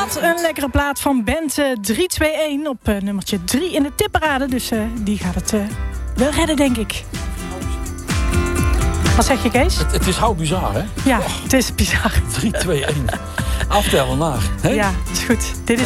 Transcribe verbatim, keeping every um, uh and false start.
Wat een lekkere plaat van band uh, drie twee een op uh, nummertje drie in de tipparade. Dus uh, die gaat het uh, wel redden, denk ik. Wat zeg je, Kees? Het, het is hou bizar, hè? Ja, oh. Het is bizar. drie twee een. Aftellen naar. Hè? Ja, is goed. Dit is